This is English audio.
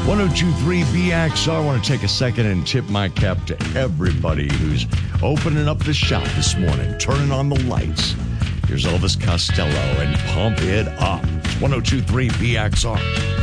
1023 BXR. I want to take a second and tip my cap to everybody who's opening up the shop this morning, turning on the lights. Here's Elvis Costello and Pump It Up. It's 1023 BXR.